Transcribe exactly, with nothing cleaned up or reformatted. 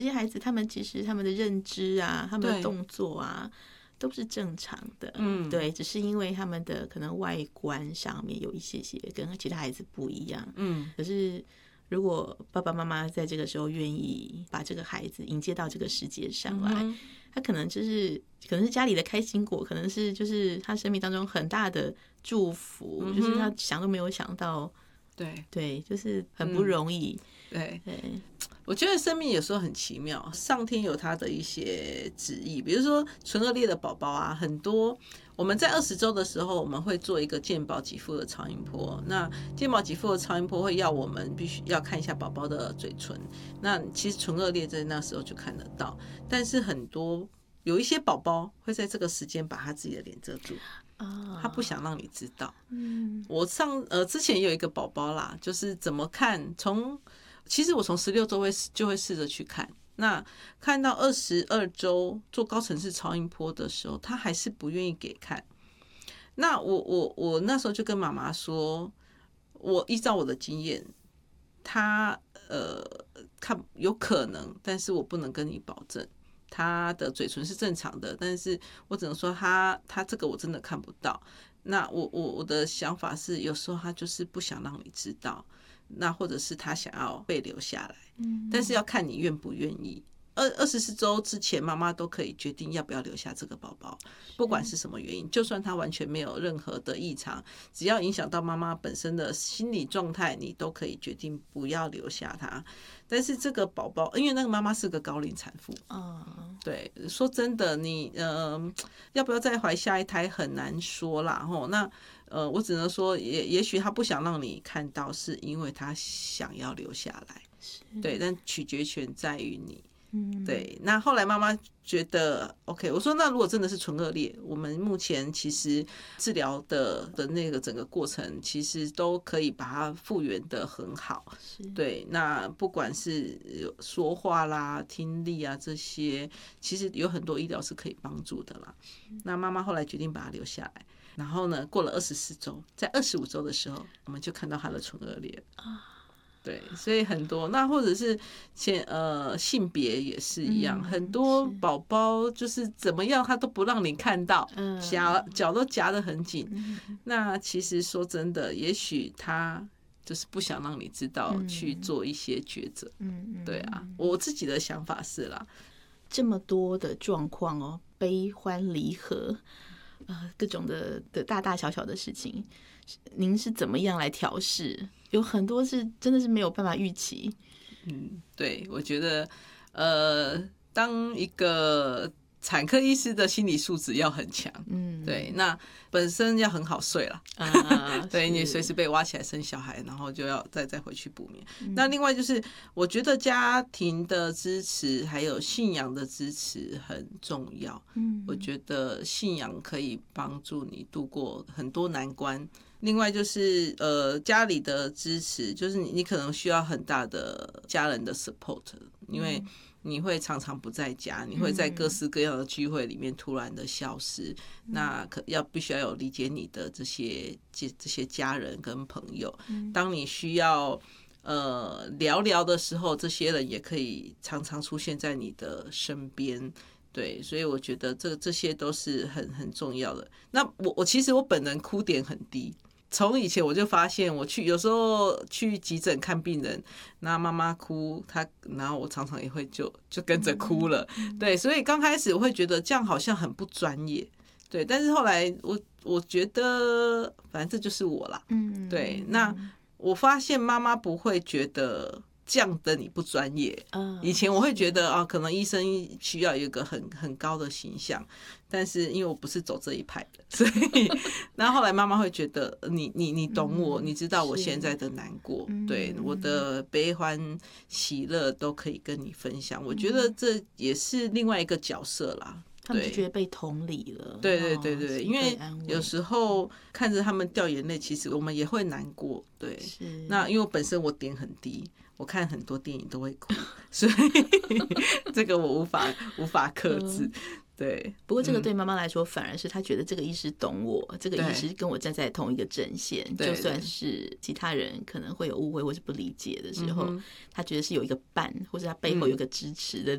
这些孩子他们其实他们的认知啊，他们的动作啊都是正常的，嗯，对，只是因为他们的可能外观上面有一些些跟其他孩子不一样，嗯，可是如果爸爸妈妈在这个时候愿意把这个孩子迎接到这个世界上来，嗯，他可能就是可能是家里的开心果，可能是就是他生命当中很大的祝福，嗯，就是他想都没有想到，对对，就是很不容易， 嗯，对对。我觉得生命有时候很奇妙，上天有他的一些旨意，比如说唇腭裂的宝宝啊，很多我们在二十周的时候，我们会做一个健保给付的超音波。那健保给付的超音波会要我们必须要看一下宝宝的嘴唇，那其实唇腭裂在那时候就看得到，但是很多有一些宝宝会在这个时间把他自己的脸遮住。他不想让你知道。嗯，我上呃之前有一个宝宝啦，就是怎么看，从其实我从十六周会就会试着去看，那看到二十二周做高层次超音波的时候，他还是不愿意给看。那我我我那时候就跟妈妈说，我依照我的经验，他呃看有可能，但是我不能跟你保证。他的嘴唇是正常的，但是我只能说他他这个我真的看不到。那我我我的想法是，有时候他就是不想让你知道，那或者是他想要被留下来，嗯，但是要看你愿不愿意。二二十四周之前，妈妈都可以决定要不要留下这个宝宝，不管是什么原因，就算他完全没有任何的异常，只要影响到妈妈本身的心理状态，你都可以决定不要留下他。但是这个宝宝，因为那个妈妈是个高龄产妇，哦，对，说真的，你呃要不要再怀下一胎很难说啦，吼，那呃我只能说，也也许他不想让你看到，是因为他想要留下来，对，但取决权在于你。嗯，对，那后来妈妈觉得 OK， 我说那如果真的是唇腭裂，我们目前其实治疗的的那个整个过程，其实都可以把它复原的很好。对，那不管是说话啦、听力啊这些，其实有很多医疗是可以帮助的啦。那妈妈后来决定把它留下来，然后呢，过了二十四周，在二十五周的时候，我们就看到她的唇腭裂啊。对，所以很多那或者是前呃性别也是一样，嗯，很多宝宝就是怎么样他都不让你看到，夹脚都夹得很紧，嗯。那其实说真的，也许他就是不想让你知道，去做一些抉择。嗯，对啊，我自己的想法是啦， 这么多的状况哦，悲欢离合，呃，各种的的大大小小的事情，您是怎么样来调试？有很多是真的是没有办法预期。 嗯，对，我觉得呃，当一个产科医师的心理素质要很强，嗯，对，那本身要很好睡啦，啊，对，你随时被挖起来生小孩，然后就要再再回去补眠。嗯，那另外就是，我觉得家庭的支持还有信仰的支持很重要。嗯，我觉得信仰可以帮助你度过很多难关。另外就是呃家里的支持，就是你你可能需要很大的家人的 support， 因为你会常常不在家，你会在各式各样的聚会里面突然的消失，嗯，那可要必须要有理解你的这些这这些家人跟朋友，嗯，当你需要呃聊聊的时候，这些人也可以常常出现在你的身边。对，所以我觉得这这些都是很很重要的。那我我其实我本人哭点很低，从以前我就发现，我去有时候去急诊看病人，那妈妈哭，她然后我常常也会就就跟着哭了。对，所以刚开始我会觉得这样好像很不专业，对，但是后来我我觉得反正这就是我啦，嗯，对，那我发现妈妈不会觉得这样的你不专业。以前我会觉得啊，可能医生需要有一个很很高的形象，但是因为我不是走这一派的，所以然后后来妈妈会觉得你你你懂我，你知道我现在的难过，对，我的悲欢喜乐都可以跟你分享。我觉得这也是另外一个角色啦。 他们就觉得被同理了。 对对对对，哦，因为有时候看着他们掉眼泪，其实我们也会难过。对，那因为我本身我点很低，我看很多电影都会哭，所以这个我无法无法克制。对， 不过这个对妈妈来说，反而是她觉得这个医师懂我，这个医师跟我站在同一个阵线，就算是其他人可能会有误会或是不理解的时候，她觉得是有一个伴，或者她背后有个支持的